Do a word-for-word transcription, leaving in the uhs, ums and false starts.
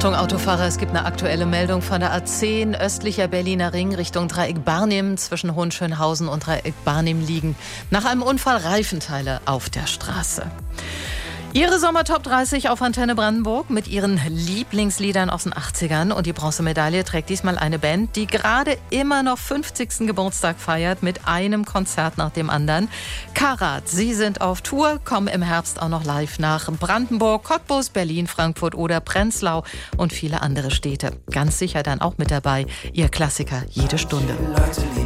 Achtung Autofahrer, es gibt eine aktuelle Meldung von der A zehn, östlicher Berliner Ring Richtung Dreieck Barnim. Zwischen Hohenschönhausen und Dreieck Barnim liegen nach einem Unfall Reifenteile auf der Straße. Ihre Sommer-Top dreißig auf Antenne Brandenburg mit ihren Lieblingsliedern aus den achtzigern. Und die Bronzemedaille trägt diesmal eine Band, die gerade immer noch fünfzigsten Geburtstag feiert mit einem Konzert nach dem anderen. Karat, sie sind auf Tour, kommen im Herbst auch noch live nach Brandenburg, Cottbus, Berlin, Frankfurt oder Prenzlau und viele andere Städte. Ganz sicher dann auch mit dabei ihr Klassiker Jede Stunde.